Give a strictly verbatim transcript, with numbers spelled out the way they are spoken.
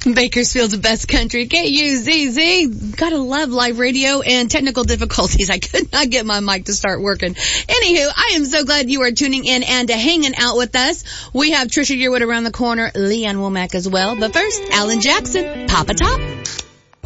Bakersfield's best country, K U Z Z. Gotta love live radio and technical difficulties. I could not get my mic to start working. Anywho, I am so glad you are tuning in and uh, hanging out with us. We have Trisha Yearwood around the corner, Leanne Womack as well. But first, Alan Jackson, Papa Top.